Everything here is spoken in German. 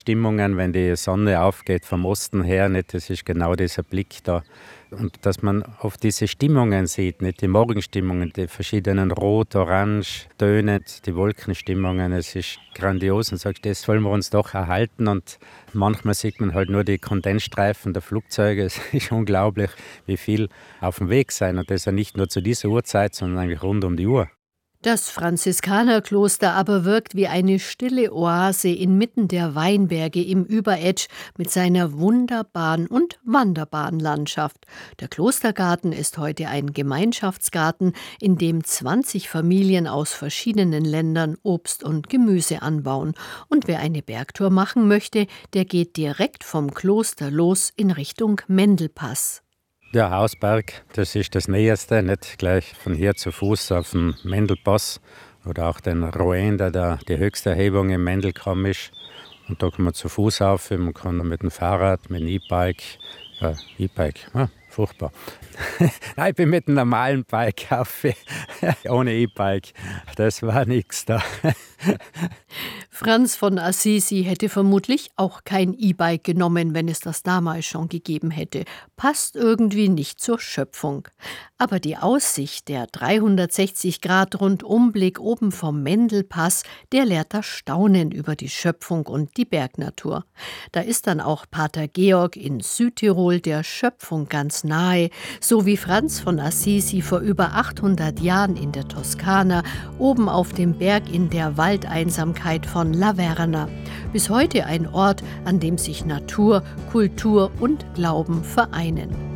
Stimmungen, wenn die Sonne aufgeht vom Osten her, nicht, das ist genau dieser Blick da. Und dass man auf diese Stimmungen sieht, nicht die Morgenstimmungen, die verschiedenen Rot-Orange-Töne, die Wolkenstimmungen, es ist grandios und sagt, das wollen wir uns doch erhalten. Und manchmal sieht man halt nur die Kondensstreifen der Flugzeuge. Es ist unglaublich, wie viel auf dem Weg sein. Und das ja nicht nur zu dieser Uhrzeit, sondern eigentlich rund um die Uhr. Das Franziskanerkloster aber wirkt wie eine stille Oase inmitten der Weinberge im Überetsch mit seiner wunderbaren und wanderbaren Landschaft. Der Klostergarten ist heute ein Gemeinschaftsgarten, in dem 20 Familien aus verschiedenen Ländern Obst und Gemüse anbauen. Und wer eine Bergtour machen möchte, der geht direkt vom Kloster los in Richtung Mendelpass. Der Hausberg, das ist das Nächste, nicht gleich von hier zu Fuß auf dem Mendelpass oder auch den Rouen, der die höchste Erhebung im Mendelkamm ist. Und da kann man zu Fuß auf, man kann mit dem Fahrrad, mit dem E-Bike, furchtbar. Nein, ich bin mit einem normalen Bike auf, ohne E-Bike, das war nichts da. Franz von Assisi hätte vermutlich auch kein E-Bike genommen, wenn es das damals schon gegeben hätte. Passt irgendwie nicht zur Schöpfung. Aber die Aussicht, der 360-Grad-Rundumblick oben vom Mendelpass, der lehrt das Staunen über die Schöpfung und die Bergnatur. Da ist dann auch Pater Georg in Südtirol der Schöpfung ganz nahe, so wie Franz von Assisi vor über 800 Jahren in der Toskana, oben auf dem Berg in der Waldeinsamkeit von Laverna. Bis heute ein Ort, an dem sich Natur, Kultur und Glauben vereinen.